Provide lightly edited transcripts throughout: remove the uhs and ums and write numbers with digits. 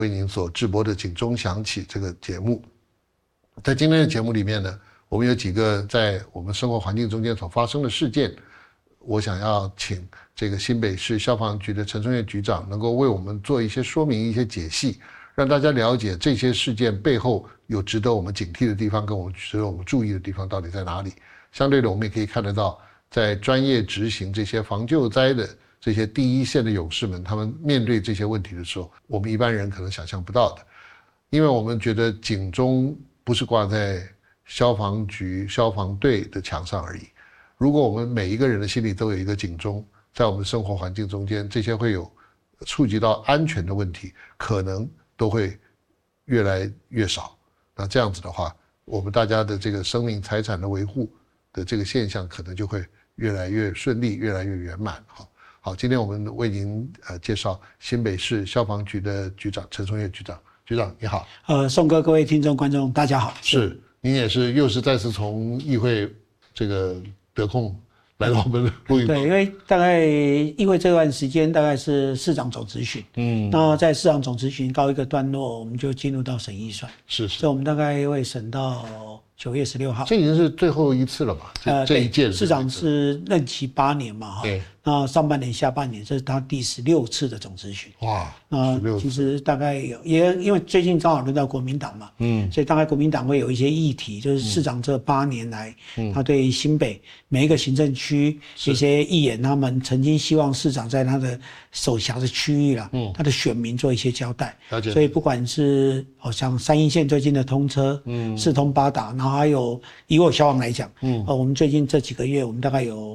为您所直播的警钟响起这个节目。在今天的节目里面呢，我们有几个在我们生活环境中间所发生的事件，我想要请这个新北市消防局的陈松岳局长能够为我们做一些说明、一些解析，让大家了解这些事件背后有值得我们警惕的地方，跟值得我们注意的地方到底在哪里。相对的，我们也可以看得到，在专业执行这些防救灾的这些第一线的勇士们，他们面对这些问题的时候，我们一般人可能想象不到的。因为我们觉得警钟不是挂在消防局、消防队的墙上而已。如果我们每一个人的心里都有一个警钟，在我们生活环境中间，这些会有触及到安全的问题，可能都会越来越少。那这样子的话，我们大家的这个生命财产的维护的这个现象，可能就会越来越顺利，越来越圆满。好，今天我们为您介绍新北市消防局的局长陈松岳局长。局长你好。 宋哥，各位听众观众大家好。 是，您也是又是再次从议会这个得空来到我们的录音棚。 对，因为大概议会这段时间大概是市长总质询，那在市长总质询告一个段落，我们就进入到审预算。 是， 所以我们大概会审到9月16号。 这已经是最后一次了吧？这一届市长是任期8年嘛，哈。对。那上半年、下半年，这是他第16次的总质询。哇，16次。其实大概也因为最近刚好轮到国民党嘛，所以大概国民党会有一些议题，就是市长这8年来，他对新北每一个行政区一些议员，他们曾经希望市长在他的手辖的区域啦，他的选民做一些交代。所以不管是像3鶯线最近的通车，四通八达，然后还有以我消防来讲，我们最近这几个月，我们大概有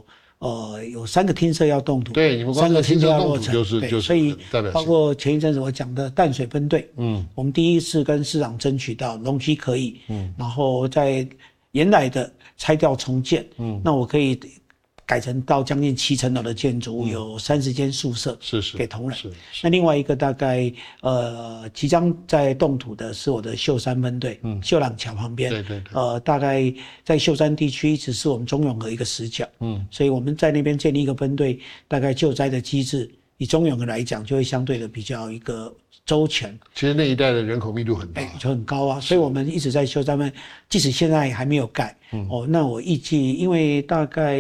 3个厅舍要动土， 对，你们 3个厅舍要落成， 就是所以包括前一阵子我讲的淡水分队，我们第一次跟市长争取到容积可以，然后在原来的拆掉重建，那我可以改成到将近7层楼的建筑物，有30间宿舍给同仁。那另外一个大概即将在动土的是我的秀山分队，秀朗桥旁边，对，大概在秀山地区一直是我们中永和一个死角，所以我们在那边建立一个分队，大概救灾的机制以中永和来讲就会相对的比较一个周全。 其实那一带的人口密度很大， 就很高啊，所以我们一直在修他们，即使现在还没有盖，那我预计因为大概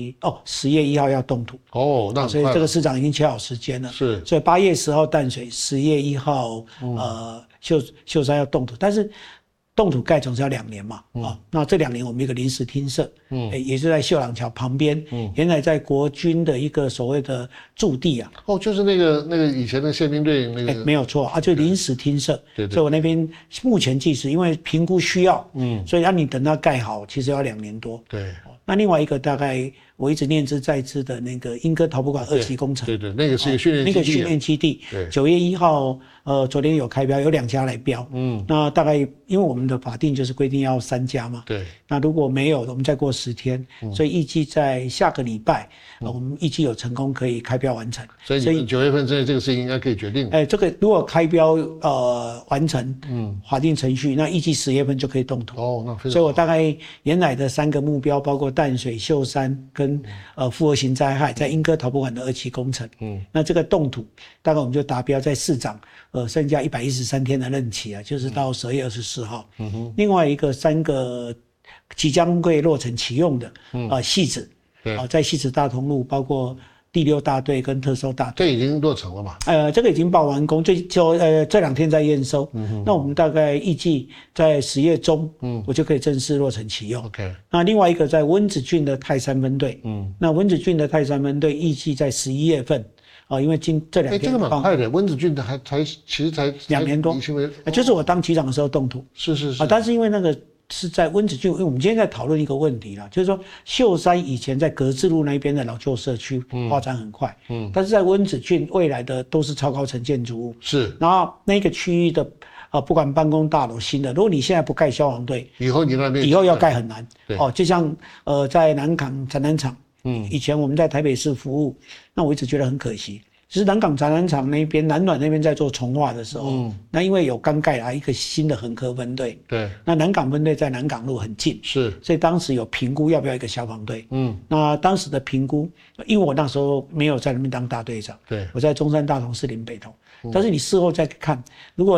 10月1号要动土，那所以这个市长已经敲好时间了，是，所以8月10号淡水，10月1号秀山要动土，但是动土盖总是要2年嘛，那这2年我们有一个临时厅舍，也是在秀朗桥旁边，原来在国军的一个所谓的驻地啊， 就是那个以前的宪兵队那个， 没有错啊，就临时厅舍，对，所以我那边目前计时，因为评估需要，所以让你等它盖好，其实要2年多，对。那另外一个大概我一直念之在之的那个莺歌陶博馆2期工程， 对，那个是一个训练基地， 那个训练基地，对，9月1号，昨天有开标，有2家来标，那大概因为我们的法定就是规定要3家嘛，对，那如果没有，我们再过10天，所以预计在下个礼拜，我们预计有成功可以开标完成， 所以9月份之内这个事情应该可以决定。 这个如果开标完成，法定程序，那预计10月份就可以动土。那非常好。所以我大概原来的3个目标，包括淡水、秀山跟复合型灾害，在莺歌陶博馆的2期工程，那这个动土大概我们就达标在市长剩下113天的任期啊，就是到12月24号。另外一个3个即将会落成启用的戏子，在戏子大同路，包括第6大队跟特搜大队， 这已经落成了嘛？ 这个已经报完工，这2天在验收。那我们大概预计在10月中，我就可以正式落成启用。那另外一个在温子俊的泰山分队，那温子俊的泰山分队预计在11月份。因为这2天， 这个蛮快的，温子俊的其实才 2年多，就是我当局长的时候动土。是但是因为那个是在温子俊，因为我们今天在讨论一个问题啦，就是说秀山以前在格致路那边的老旧社区发展很快，但是在温子俊未来的都是超高层建筑物，是，然后那个区域的不管办公大楼新的，如果你现在不盖消防队，以后要盖很难，就像在南港展览场。以前我们在台北市服务，那我一直觉得很可惜。其实南港展览场那边、南软那边在做重划的时候，那因为有刚盖来一个新的横科分队，对，那南港分队在南港路很近，是，所以当时有评估要不要一个消防队，那当时的评估，因为我那时候没有在那边当大队长，对，我在中山大同士林北投， 但是你事后再看，如果